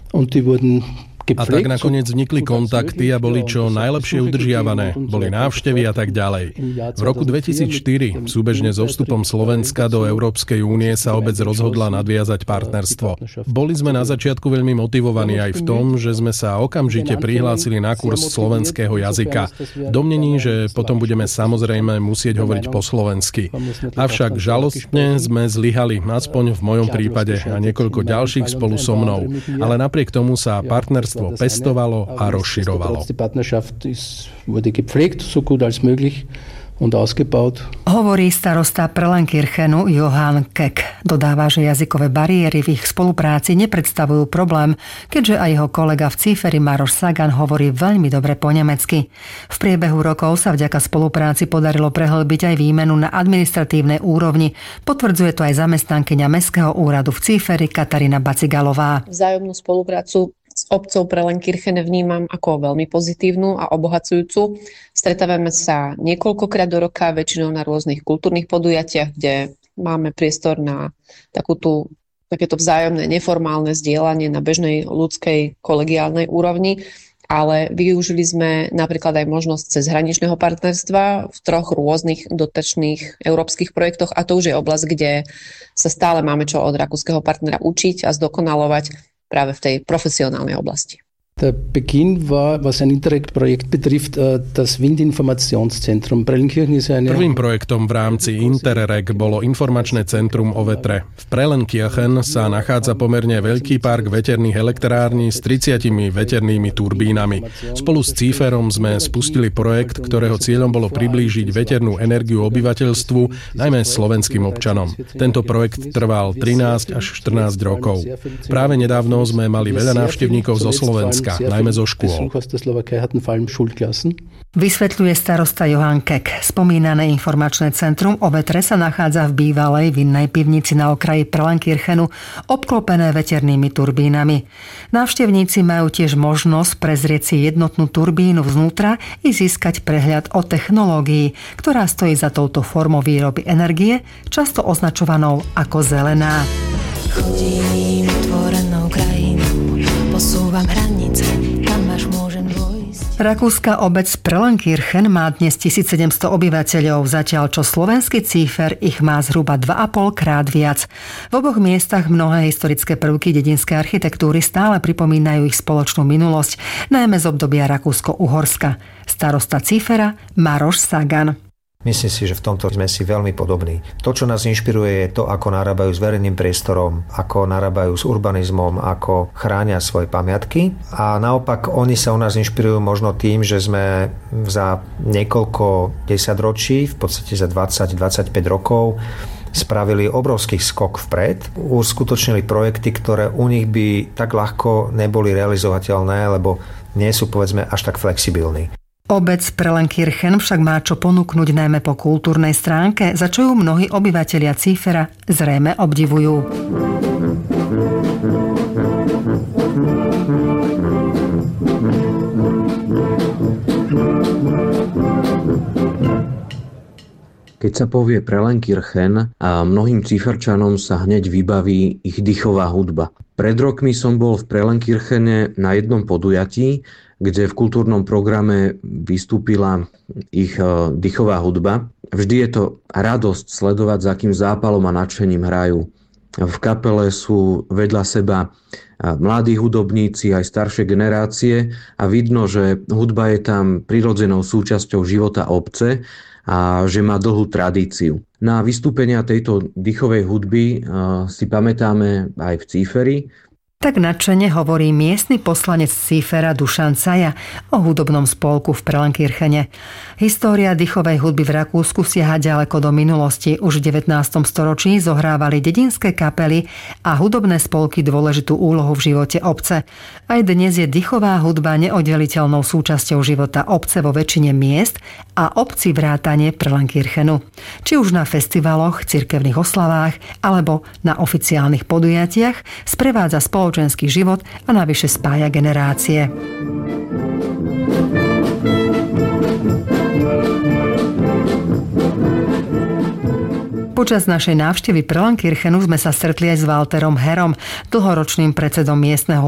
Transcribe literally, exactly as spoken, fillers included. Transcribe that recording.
A tak nakoniec vznikli kontakty a boli čo najlepšie udržiavané. Boli návštevy a tak ďalej. V roku dvetisícštyri, súbežne so vstupom Slovenska do Európskej únie, sa obec rozhodla nadviazať partnerstvo. Boli sme na začiatku veľmi motivovaní aj v tom, že sme sa okamžite prihlásili na kurz slovenského jazyka. V domnení, že potom budeme samozrejme musieť hovoriť po slovensky. Avšak žalostne sme zlyhali, aspoň v mojom prípade a niekoľko ďalších spolu so mnou. Ale napriek tomu sa partnerstvo pestovalo a rozširovalo. Hovorí starosta Prellenkirchenu Johann Keck. Dodáva, že jazykové bariéry v ich spolupráci nepredstavujú problém, keďže aj jeho kolega v Cíferi Maroš Sagan hovorí veľmi dobre po nemecky. V priebehu rokov sa vďaka spolupráci podarilo prehlbiť aj výmenu na administratívnej úrovni. Potvrdzuje to aj zamestnankyňa Mestského úradu v Cíferi Katarína Bacigalová. Vzájomnú spoluprácu s obcou Prellenkirchen vnímam ako veľmi pozitívnu a obohacujúcu. Stretávame sa niekoľkokrát do roka, väčšinou na rôznych kultúrnych podujatiach, kde máme priestor na takúto, takéto vzájomné neformálne zdieľanie na bežnej ľudskej kolegiálnej úrovni, ale využili sme napríklad aj možnosť cezhraničného partnerstva v troch rôznych dotačných európskych projektoch a to už je oblasť, kde sa stále máme čo od rakúskeho partnera učiť a zdokonalovať práve v tej profesionálnej oblasti. Der Beginn war, was ein Interreg-Projekt betrifft, das Windinformationszentrum. Prellenkirchen ist eine... Prvým projektom v rámci Interreg bolo informačné centrum o vetre. V Prellenkirchen sa nachádza pomerne veľký park veterných elektrární s tridsiatimi veternými turbínami. Spolu s Cíferom sme spustili projekt, ktorého cieľom bolo priblížiť veternú energiu obyvateľstvu, najmä slovenským občanom. Tento projekt trval trinásť až štrnásť rokov. Práve nedávno sme mali veľa návštevníkov zo Slovenska, najmä zo škôl. Vysvetľuje starosta Johann Keck. Spomínané informačné centrum o vetre sa nachádza v bývalej vinnej pivnici na okraji Prellenkirchenu, obklopené veternými turbínami. Návštevníci majú tiež možnosť prezrieť si jednotnú turbínu vznútra i získať prehľad o technológii, ktorá stojí za touto formou výroby energie, často označovanou ako zelená. Chodím otvorenou krajinou, posúvam hranice, tam až môžem vojsť. Rakúska obec Prellenkirchen má dnes tisícsedemsto obyvateľov, zatiaľ čo slovenský Cífer ich má zhruba dva a pol krát viac. V oboch miestach mnohé historické prvky dedinskej architektúry stále pripomínajú ich spoločnú minulosť, najmä z obdobia Rakúsko-Uhorska. Starosta Cífera Maroš Sagan. Myslím si, že v tomto sme si veľmi podobní. To, čo nás inšpiruje, je to, ako narábajú s verejným priestorom, ako narábajú s urbanizmom, ako chránia svoje pamiatky. A naopak, oni sa u nás inšpirujú možno tým, že sme za niekoľko desaťročí, v podstate za dvadsať dvadsaťpäť rokov, spravili obrovský skok vpred. Uskutočnili projekty, ktoré u nich by tak ľahko neboli realizovateľné, lebo nie sú, povedzme, až tak flexibilní. Obec Prellenkirchen však má čo ponúknuť najmä po kultúrnej stránke, za čo ju mnohí obyvatelia Cífera zrejme obdivujú. Keď sa povie Prellenkirchen, a mnohým Cíferčanom sa hneď vybaví ich dychová hudba. Pred rokmi som bol v Prellenkirchene na jednom podujatí, kde v kultúrnom programe vystúpila ich dychová hudba. Vždy je to radosť sledovať, za akým zápalom a nadšením hrajú. V kapele sú vedľa seba mladí hudobníci, aj staršie generácie a vidno, že hudba je tam prirodzenou súčasťou života obce a že má dlhú tradíciu. Na vystúpenia tejto dychovej hudby si pamätáme aj v Cíferi. Tak nadšene hovorí miestny poslanec Cífera Dušan Caja o hudobnom spolku v Prellenkirchene. História dychovej hudby v Rakúsku siaha ďaleko do minulosti. Už v devätnástom storočí zohrávali dedinské kapely a hudobné spolky dôležitú úlohu v živote obce. Aj dnes je dychová hudba neoddeliteľnou súčasťou života obce vo väčšine miest a obci vrátane Prellenkirchenu. Či už na festivaloch, cirkevných oslavách alebo na oficiálnych podujatiach sprevádza spoločenský život a navyše spája generácie. Počas našej návštevy Prellenkirchenu sme sa stretli aj s Walterom Herom, dlhoročným predsedom miestneho